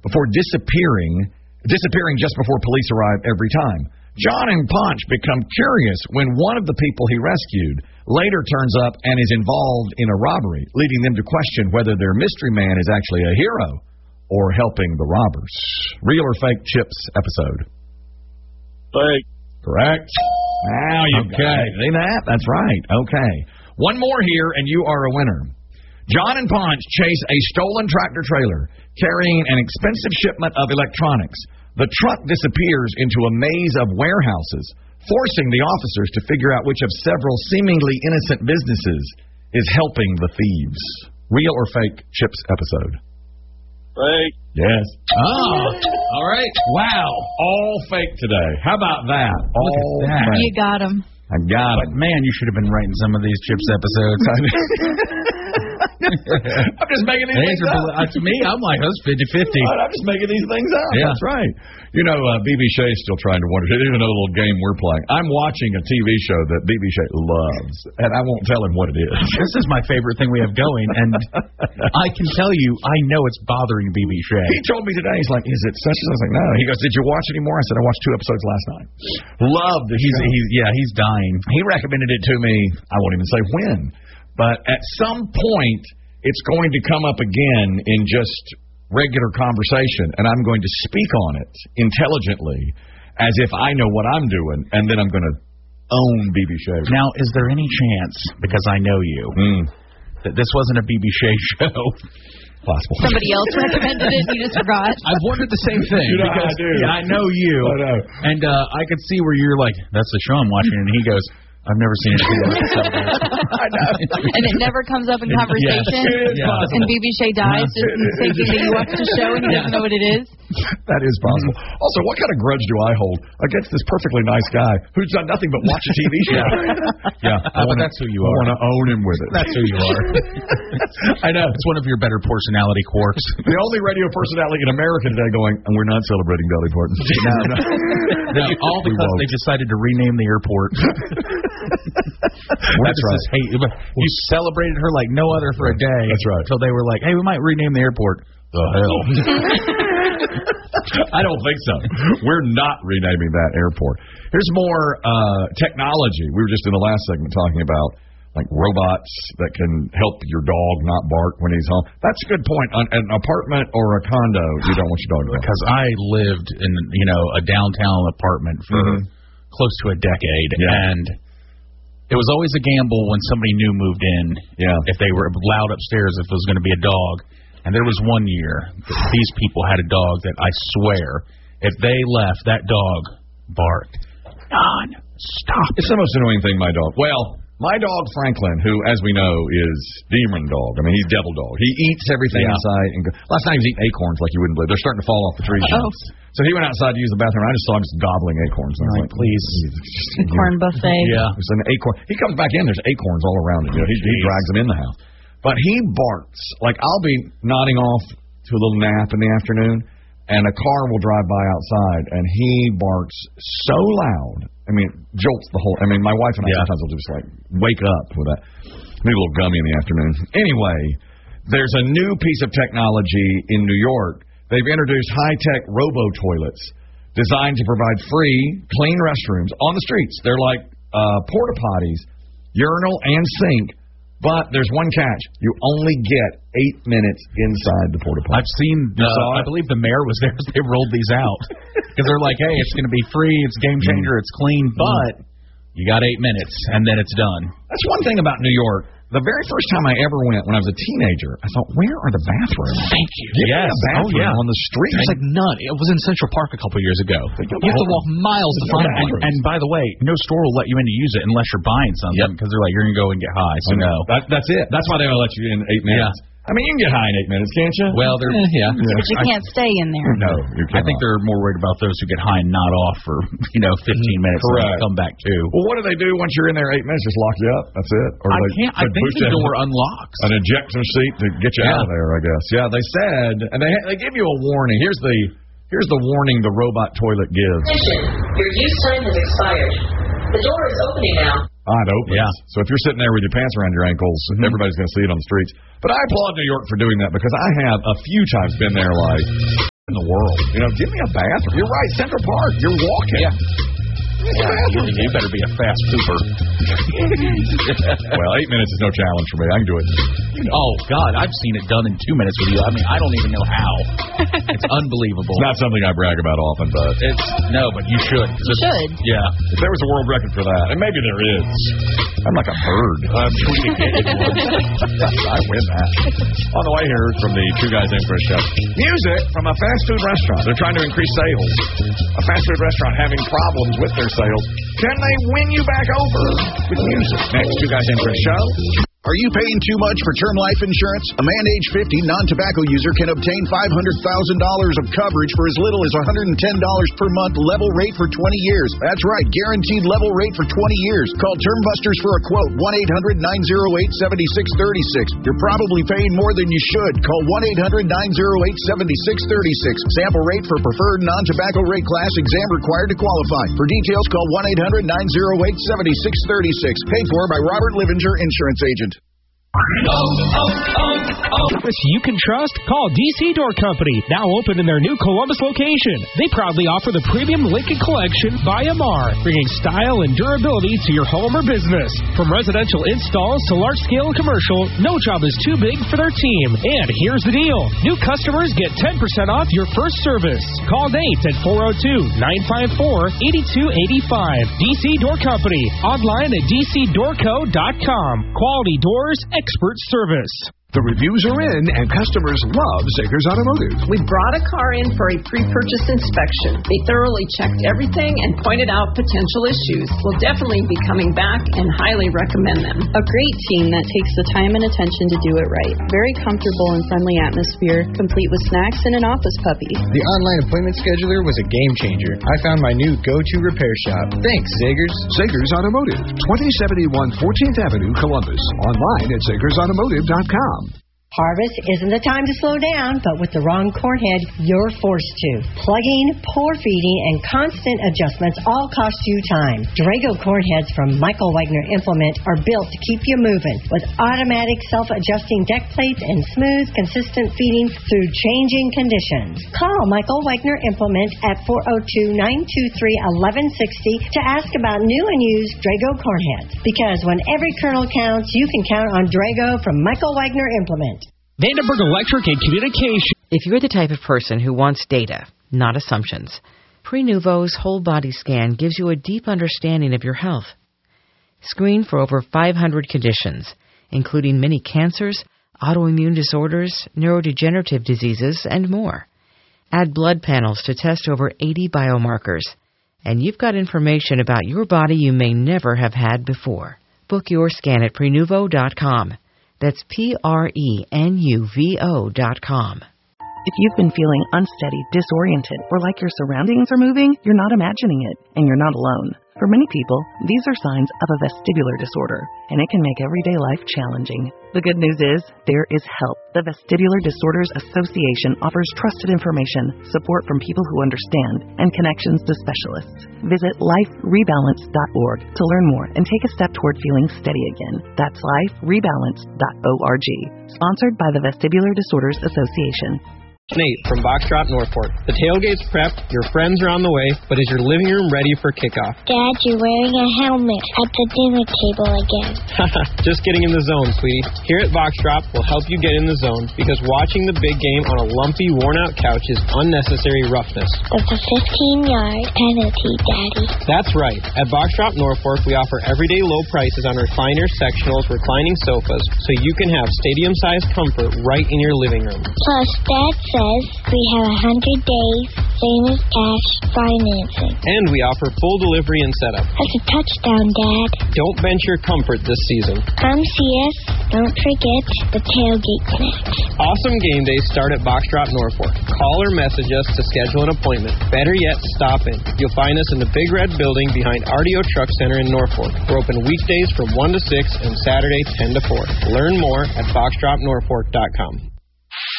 before disappearing just before police arrive every time. John and Ponch become curious when one of the people he rescued later turns up and is involved in a robbery, leading them to question whether their mystery man is actually a hero or helping the robbers. Real or fake Chips episode? Fake. Correct. Now you got it. See that? That's right. Okay. One more here, and you are a winner. John and Ponch chase a stolen tractor-trailer carrying an expensive shipment of electronics. The truck disappears into a maze of warehouses, forcing the officers to figure out which of several seemingly innocent businesses is helping the thieves. Real or fake Chips episode? Fake. Yes. Oh, all right. Wow. All fake today. How about that? All fake. You got him. I got it. Man, you should have been writing some of these Chips episodes. I'm just making these things up. To me, I'm like, that's 50-50. I'm just making these things up. Yeah. That's right. You know, B.B. Shea's still trying to wonder. Here's another little game we're playing. I'm watching a TV show that B.B. Shea loves, and I won't tell him what it is. This is my favorite thing we have going, and I can tell you, I know it's bothering B.B. Shea. He told me today, he's like, is it such and such? I was like, no. He goes, did you watch any more? I said, I watched 2 episodes last night. Loved it. He's dying. He recommended it to me. I won't even say when, but at some point, it's going to come up again in just regular conversation, and I'm going to speak on it intelligently as if I know what I'm doing, and then I'm going to own B.B. Shea. Now, is there any chance, because I know you, that this wasn't a B.B. Shea show? Possible. Somebody else recommended it, you just forgot. I've wondered the same thing. You know, because I do. Yeah, I know you. I know. And I could see where you're like, that's the show I'm watching, and he goes, I've never seen anything like this. I know. And it never comes up in conversation. Yes. And B.B. Shea dies just thinking that you watched the show and he doesn't know what it is. That is possible. Also, what kind of grudge do I hold against this perfectly nice guy who's done nothing but watch a TV show? But that's who you are. I want to own him with it. That's who you are. I know. It's one of your better personality quirks. The only radio personality in America today going, and we're not celebrating Dolly Parton. No. All because they decided to rename the airport. That's right. You celebrated her like no other for a day. That's right. Until they were like, hey, we might rename the airport. The hell? I don't think so. We're not renaming that airport. Here's more technology. We were just in the last segment talking about like robots that can help your dog not bark when he's home. That's a good point. On an apartment or a condo, you don't want your dog to bark. Because I lived in a downtown apartment for close to a decade, and it was always a gamble when somebody new moved in. Yeah. If they were loud upstairs, if it was going to be a dog. And there was one year that these people had a dog that I swear, if they left, that dog barked non-stop. It's the most annoying thing, my dog. Well, my dog, Franklin, who, as we know, is demon dog. I mean, he's devil dog. He eats everything inside. Last night he was eating acorns like you wouldn't believe. They're starting to fall off the trees. So he went outside to use the bathroom. I just saw him just gobbling acorns. And I was like, please. Corn buffet. Yeah. There's an acorn. He comes back in, there's acorns all around him. He drags them in the house. But he barks. Like, I'll be nodding off to a little nap in the afternoon, and a car will drive by outside, and he barks so loud. I mean, jolts the whole... I mean, my wife and I sometimes will just, like, wake up with that. Maybe a little gummy in the afternoon. Anyway, there's a new piece of technology in New York. They've introduced high-tech robo-toilets designed to provide free, clean restrooms on the streets. They're like porta potties, urinal and sink. But there's one catch. You only get 8 minutes inside the porta potty. I've seen, I believe the mayor was there as they rolled these out. Because they're like, hey, it's going to be free, it's game changer, it's clean, but you got 8 minutes, and then it's done. That's one thing about New York. The very first time I ever went, when I was a teenager, I thought, where are the bathrooms? Thank you. Yes. A bathroom on the street. There's like none. It was in Central Park a couple years ago. You have to walk miles to find one. And by the way, no store will let you in to use it unless you're buying something, because they're like, you're going to go and get high. So no. That's it. That's why they don't let you in 8 minutes. Yeah. I mean, you can get high in 8 minutes, can't you? Well, they're But you can't stay in there. No, you can't. I think they're more worried about those who get high and not off for 15 minutes and come back too. Well, what do they do once you're in there 8 minutes? Just lock you up? That's it? Or I can't. I think the door unlocks. An ejection seat to get you out of there, I guess. Yeah, they said, and they give you a warning. Here's the warning the robot toilet gives. Your use time has expired. The door is opening now. It opens. Yeah. So if you're sitting there with your pants around your ankles, everybody's going to see it on the streets. But I applaud New York for doing that because I have a few times been there like, in the world. Give me a bathroom. You're right, Central Park. You're walking. Yeah. You better be a fast pooper. Well, 8 minutes is no challenge for me. I can do it. Oh, God, I've seen it done in 2 minutes with you. I mean, I don't even know how. It's unbelievable. It's not something I brag about often, but... but you should. You should. Yeah. If there was a world record for that, and maybe there is. I'm like a bird. I'm tweeting I win that. On the way here from the Two Guys Named Chris show. Music from a fast food restaurant. They're trying to increase sales. A fast food restaurant having problems with their sales. Can they win you back over with music? Next, Two Guys Named Chris show. Are you paying too much for term life insurance? A man age 50 non-tobacco user can obtain $500,000 of coverage for as little as $110 per month, level rate for 20 years. That's right, guaranteed level rate for 20 years. Call Term Busters for a quote, 1-800-908-7636. You're probably paying more than you should. Call 1-800-908-7636. Sample rate for preferred non-tobacco rate class, exam required to qualify. For details, call 1-800-908-7636. Paid for by Robert Livinger, Insurance Agent. You can trust? Call DC Door Company, now open in their new Columbus location. They proudly offer the premium Lincoln Collection by Amar, bringing style and durability to your home or business. From residential installs to large-scale commercial, no job is too big for their team. And here's the deal. New customers get 10% off your first service. Call Nate at 402-954-8285. DC Door Company, online at dcdoorco.com. Quality doors, expert service. The reviews are in, and customers love Zegers Automotive. We brought a car in for a pre-purchase inspection. They thoroughly checked everything and pointed out potential issues. We'll definitely be coming back and highly recommend them. A great team that takes the time and attention to do it right. Very comfortable and friendly atmosphere, complete with snacks and an office puppy. The online appointment scheduler was a game changer. I found my new go-to repair shop. Thanks, Zegers. Zegers Automotive, 2071 14th Avenue, Columbus. Online at ZegersAutomotive.com. Harvest isn't the time to slow down, but with the wrong corn head, you're forced to. Plugging, poor feeding, and constant adjustments all cost you time. Drago corn heads from Michael Wagner Implement are built to keep you moving with automatic self-adjusting deck plates and smooth, consistent feeding through changing conditions. Call Michael Wagner Implement at 402-923-1160 to ask about new and used Drago corn heads. Because when every kernel counts, you can count on Drago from Michael Wagner Implement. Vandenberg Electric and Communication. If you're the type of person who wants data, not assumptions, Prenuvo's whole body scan gives you a deep understanding of your health. Screen for over 500 conditions, including many cancers, autoimmune disorders, neurodegenerative diseases, and more. Add blood panels to test over 80 biomarkers, and you've got information about your body you may never have had before. Book your scan at Prenuvo.com. That's Prenuvo.com. If you've been feeling unsteady, disoriented, or like your surroundings are moving, you're not imagining it, and you're not alone. For many people, these are signs of a vestibular disorder, and it can make everyday life challenging. The good news is, there is help. The Vestibular Disorders Association offers trusted information, support from people who understand, and connections to specialists. Visit liferebalance.org to learn more and take a step toward feeling steady again. That's liferebalance.org. Sponsored by the Vestibular Disorders Association. Nate from Box Drop Northport. The tailgate's prepped, your friends are on the way, but is your living room ready for kickoff? Dad, you're wearing a helmet at the dinner table again. Just getting in the zone, sweetie. Here at Box Drop, we'll help you get in the zone because watching the big game on a lumpy, worn-out couch is unnecessary roughness. That's a 15-yard penalty, Daddy. That's right. At Box Drop Norfolk, we offer everyday low prices on recliners, sectionals, reclining sofas, so you can have stadium-sized comfort right in your living room. Plus, Dad says we have 100 days, same as cash financing. And we offer full delivery and setup. That's a touchdown, Dad. Don't bench your comfort this season. Come see us. Don't forget the tailgate snacks. Awesome game days start at Box Drop Norfolk. Call or message us to schedule an appointment. Better yet, stop in. You'll find us in the Big Red Building behind RDO Truck Center in Norfolk. We're open weekdays from 1 to 6 and Saturday 10 to 4. Learn more at boxdropnorfolk.com.